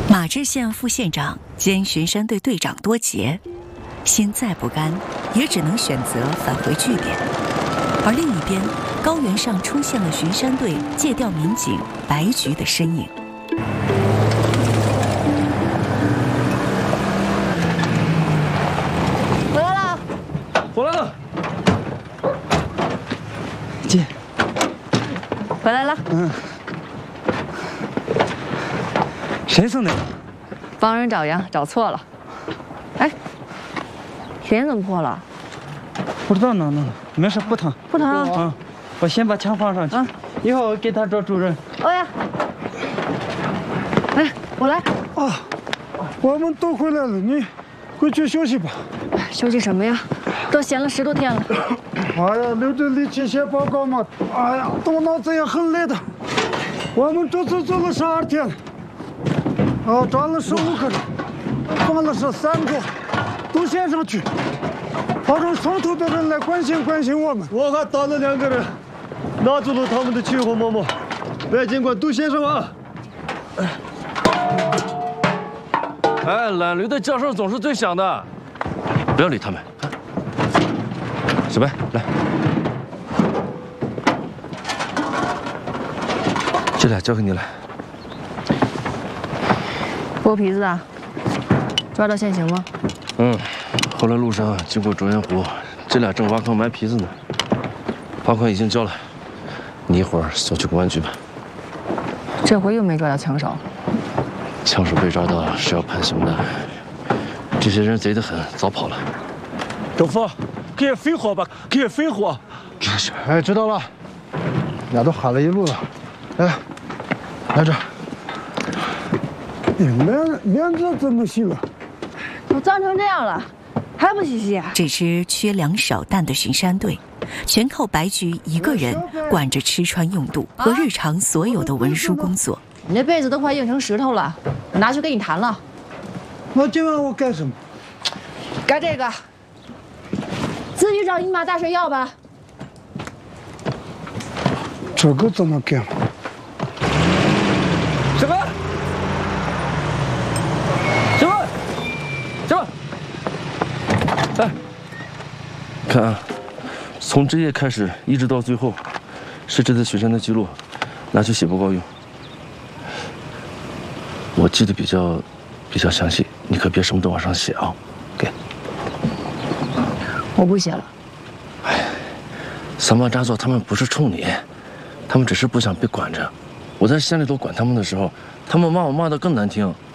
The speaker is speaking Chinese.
马志县副县长兼巡山队队长多杰，心再不甘，也只能选择返回据点。而另一边，高原上出现了巡山队借调民警白菊的身影。 回来了， 回来了， 进。 回来了。 谁送的？ 帮人找羊，找错了。哎，脸怎么破了？ 不知道哪弄的，没事，不疼。 不疼啊。我先把枪放上去，一会儿我给他找主任。 哦呀。哎，我来。 啊，我们都回来了，你回去休息吧。 休息什么呀？都闲了10多天了。 哎呀，留着力气写报告嘛。哎呀，动脑子也很累的。我们这次做了12天了。抓了15个人，放了13个，都献上去，保证上头的人来关心我们。 我还打了2个人，拿走了他们的起火毛毛，外警官都献上啊！ 哎，蓝驴的叫声总是最响的，不要理他们。小白，来，这俩交给你了。 剥皮子啊？抓到现行吗？ 后来路上经过中原湖，这俩正挖坑埋皮子呢。罚款已经交了，你一会儿送去公安局吧。 这回又没抓到枪手。 枪手被抓到是要判刑的。这些人贼得很，早跑了。 豆腐，给废话吧，给废话。 哎，知道了。俩都喊了一路了，来这。脸子怎么洗了？ 都脏成这样了，还不洗洗啊？ 这支缺粮少弹的巡山队，全靠白菊一个人管着吃穿用度和日常所有的文书工作。 你这被子都快硬成石头了，我拿去给你弹了。 那今晚我干什么？ 该这个，自己找一马大水药吧。 这个怎么干？ 小白，哎，看啊，从这页开始一直到最后，是这次巡山的记录，拿去写报告用。我记得比较详细，你可别什么都往上写啊。给。 我不写了。 哎，三八扎作他们不是冲你，他们只是不想被管着。我在县里头管他们的时候，他们骂我骂得更难听。